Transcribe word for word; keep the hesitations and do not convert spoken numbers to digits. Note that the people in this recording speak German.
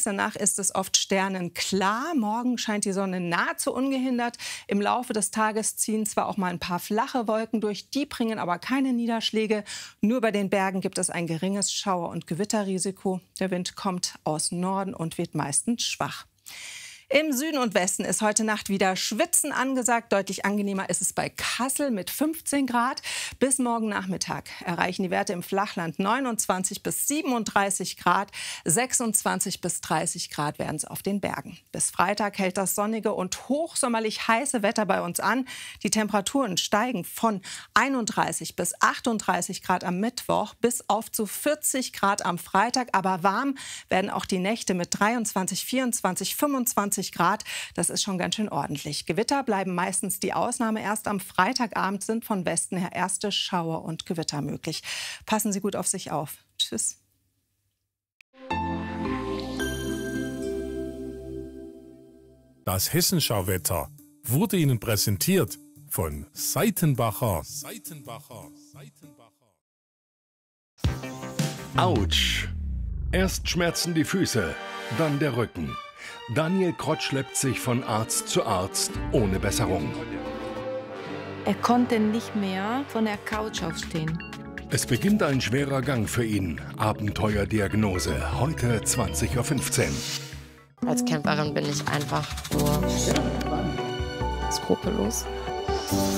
Tages danach ist es oft sternenklar. Morgen scheint die Sonne nahezu ungehindert. Im Laufe des Tages ziehen zwar auch mal ein paar flache Wolken durch, die bringen aber keine Niederschläge. Nur bei den Bergen gibt es ein geringes Schauer- und Gewitterrisiko. Der Wind kommt aus Norden und weht meistens schwach. Im Süden und Westen ist heute Nacht wieder Schwitzen angesagt. Deutlich angenehmer ist es bei Kassel mit fünfzehn Grad. Bis morgen Nachmittag erreichen die Werte im Flachland neunundzwanzig bis siebenunddreißig Grad. sechsundzwanzig bis dreißig Grad werden es auf den Bergen. Bis Freitag hält das sonnige und hochsommerlich heiße Wetter bei uns an. Die Temperaturen steigen von einunddreißig bis achtunddreißig Grad am Mittwoch bis auf zu vierzig Grad am Freitag. Aber warm werden auch die Nächte mit dreiundzwanzig, vierundzwanzig, fünfundzwanzig Grad. Das ist schon ganz schön ordentlich. Gewitter bleiben meistens die Ausnahme. Erst am Freitagabend sind von Westen her erste Schauer und Gewitter möglich. Passen Sie gut auf sich auf. Tschüss. Das Hessenschauwetter wurde Ihnen präsentiert von Seitenbacher. Seitenbacher. Seitenbacher. Autsch! Erst schmerzen die Füße, dann der Rücken. Daniel Krott schleppt sich von Arzt zu Arzt ohne Besserung. Er konnte nicht mehr von der Couch aufstehen. Es beginnt ein schwerer Gang für ihn. Abenteuerdiagnose, heute zwanzig Uhr fünfzehn. Als Camperin bin ich einfach nur skrupellos.